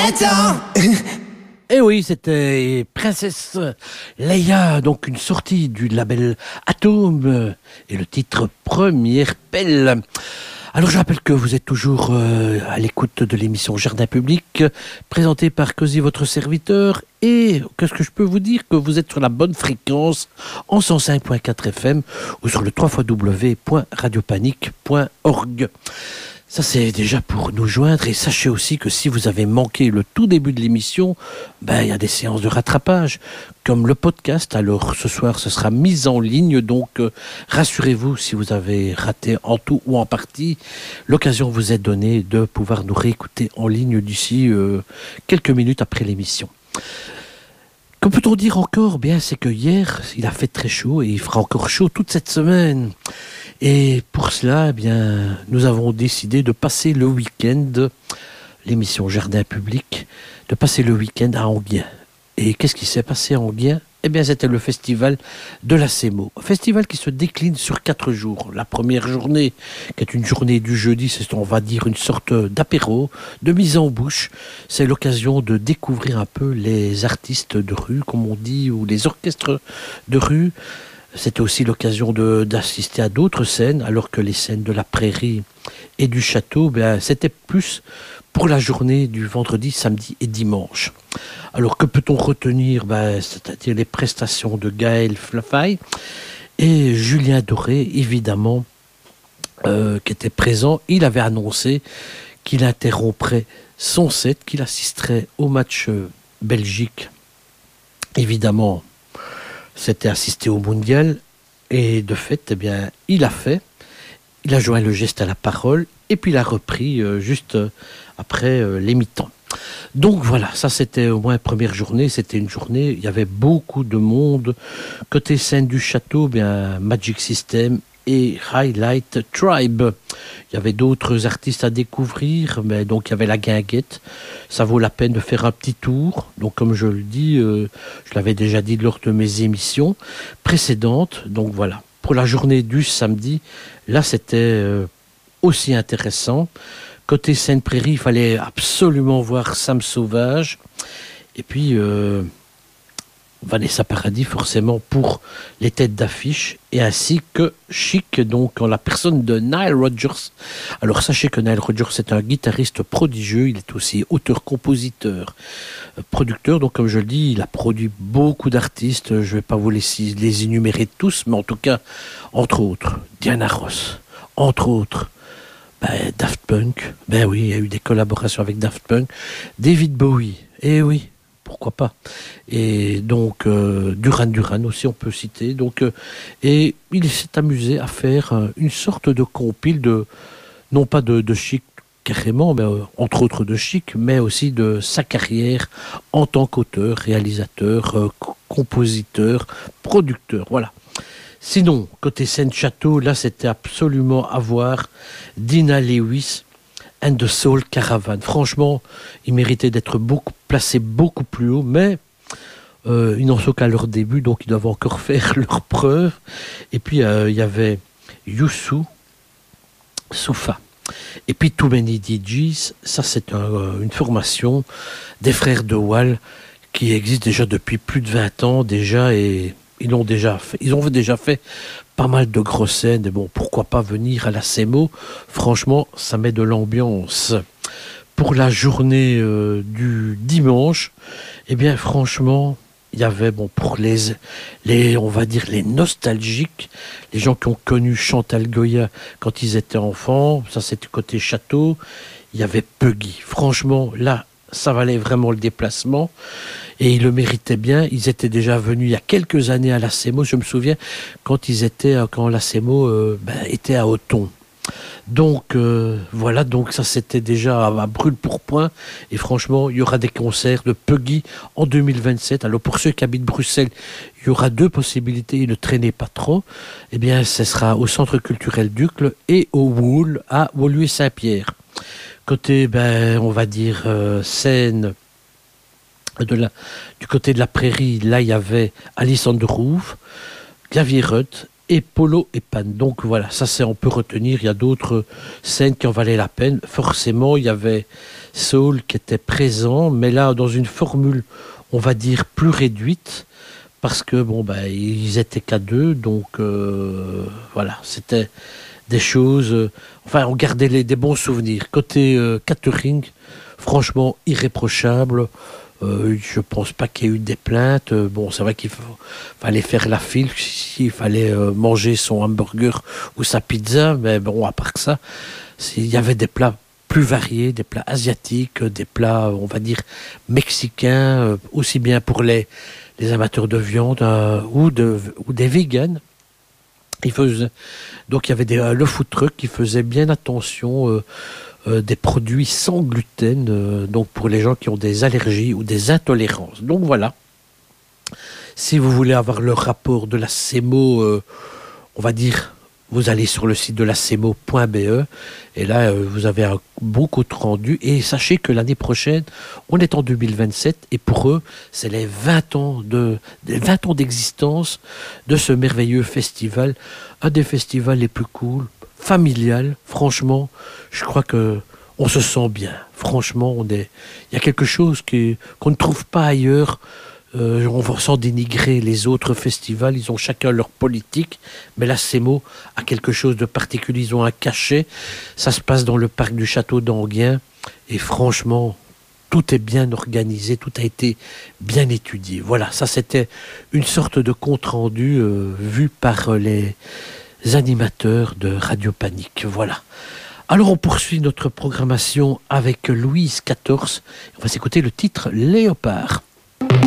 Eh oui, c'était Princesse Leia, donc une sortie du label Atome et le titre Première Pelle. Alors je rappelle que vous êtes toujours à l'écoute de l'émission Jardin Public, présentée par Cozy, votre serviteur, et qu'est-ce que je peux vous dire, que vous êtes sur la bonne fréquence en 105.4 FM ou sur le www.radiopanique.org. Ça, c'est déjà pour nous joindre. Et sachez aussi que si vous avez manqué le tout début de l'émission, il y a des séances de rattrapage, comme le podcast. Alors, ce soir, ce sera mis en ligne. Donc, rassurez-vous, si vous avez raté en tout ou en partie, l'occasion vous est donnée de pouvoir nous réécouter en ligne d'ici quelques minutes après l'émission. Que peut-on dire encore ? C'est que hier, il a fait très chaud et il fera encore chaud toute cette semaine. Et pour cela, nous avons décidé de passer le week-end, l'émission Jardin Public, de passer le week-end à Enghien. Et qu'est-ce qui s'est passé à Enghien ? C'était le festival de la CEMO. Un festival qui se décline sur 4 jours. La première journée, qui est une journée du jeudi, c'est, on va dire, une sorte d'apéro, de mise en bouche. C'est l'occasion de découvrir un peu les artistes de rue, comme on dit, ou les orchestres de rue. C'était aussi l'occasion d'assister à d'autres scènes, alors que les scènes de la prairie et du château, c'était plus pour la journée du vendredi, samedi et dimanche. Alors que peut-on retenir ? C'est-à-dire les prestations de Gaël Flafay et Julien Doré, évidemment, qui était présent. Il avait annoncé qu'il interromprait son set, qu'il assisterait au match Belgique. Évidemment, c'était assisté au mondial, et de fait, il a fait. Il a joint le geste à la parole, et puis il a repris juste après les mi-temps. Donc voilà, ça c'était au moins la première journée. C'était une journée, il y avait beaucoup de monde. Côté scène du château, Magic System et Highlight Tribe. Il y avait d'autres artistes à découvrir, mais donc il y avait la guinguette. Ça vaut la peine de faire un petit tour. Donc comme je le dis, je l'avais déjà dit lors de mes émissions précédentes. Donc voilà, pour la journée du samedi, là c'était aussi intéressant. Côté Seine-Prairie, il fallait absolument voir Sam Sauvage. Et puis Vanessa Paradis, forcément, pour les têtes d'affiche, et ainsi que Chic, donc en la personne de Nile Rodgers. Alors sachez que Nile Rodgers est un guitariste prodigieux, il est aussi auteur, compositeur, producteur, donc comme je le dis, il a produit beaucoup d'artistes, je ne vais pas vous les énumérer tous, mais en tout cas, entre autres, Diana Ross, entre autres, Daft Punk, oui, il y a eu des collaborations avec Daft Punk, David Bowie, oui, pourquoi pas. Et donc Duran aussi on peut citer. Donc et il s'est amusé à faire une sorte de compile de, non pas de Chic carrément, mais entre autres de Chic, mais aussi de sa carrière en tant qu'auteur, réalisateur, compositeur, producteur. Voilà. Sinon, côté scène-château, là c'était absolument à voir. Dina Lewis and the Soul Caravan. Franchement, ils méritaient d'être placés beaucoup plus haut, mais ils n'en sont qu'à leur début, donc ils doivent encore faire leurs preuves. Et puis, il y avait Youssou Soufa. Et puis, Too Many DJs, ça c'est une formation des frères de Wall qui existe déjà depuis plus de 20 ans déjà, et ils ont déjà fait pas mal de grosses scènes, et bon, pourquoi pas venir à la CEMO. Franchement, ça met de l'ambiance. Pour la journée du dimanche, franchement, il y avait, pour les on va dire, les nostalgiques, les gens qui ont connu Chantal Goya quand ils étaient enfants, ça c'était côté château, il y avait Puggy. Franchement, là, ça valait vraiment le déplacement. Et ils le méritaient bien. Ils étaient déjà venus il y a quelques années à la CEMO. Je me souviens quand la CEMO était à Othon. Donc voilà, donc ça c'était déjà à brûle-pourpoint. Et franchement, il y aura des concerts de Puggy en 2027. Alors pour ceux qui habitent Bruxelles, il y aura 2 possibilités. Ne traînez pas trop. Ce sera au Centre culturel Ducle et au Wool à Woluwe-Saint-Pierre. Côté, on va dire, scène du côté de la prairie, là il y avait Alison de Rouve, Xavier Rudd et Polo et Pan. Donc voilà, ça c'est on peut retenir. Il y a d'autres scènes qui en valaient la peine. Forcément, il y avait Saul qui était présent, mais là dans une formule, on va dire plus réduite, parce que bon ils étaient qu'à deux, donc voilà, c'était des choses. Enfin, on gardait des bons souvenirs. Côté catering, franchement irréprochable. Je pense pas qu'il y ait eu des plaintes. Bon, c'est vrai qu'il fallait faire la file s'il fallait manger son hamburger ou sa pizza, mais bon, à part que ça, il y avait des plats plus variés, des plats asiatiques, des plats, on va dire, mexicains, aussi bien pour les amateurs de viande ou des vegans. Donc il y avait le food truck qui faisait bien attention des produits sans gluten, donc pour les gens qui ont des allergies ou des intolérances. Donc voilà, si vous voulez avoir le rapport de la CEMO, on va dire, vous allez sur le site de la CEMO.be et là vous avez un bon compte rendu, et sachez que l'année prochaine, on est en 2027 et pour eux, c'est les 20 ans d'existence de ce merveilleux festival, un des festivals les plus cool, familial. Franchement, je crois que on se sent bien. Franchement, il y a quelque chose qu'on ne trouve pas ailleurs. On va sans dénigrer les autres festivals, ils ont chacun leur politique, mais la CEMO a quelque chose de particulier, ils ont un cachet. Ça se passe dans le parc du Château d'Enghien, et franchement, tout est bien organisé, tout a été bien étudié. Voilà, ça c'était une sorte de compte-rendu vu par les animateurs de Radio Panique. Voilà. Alors on poursuit notre programmation avec Louise XIV. On va s'écouter le titre Léopard.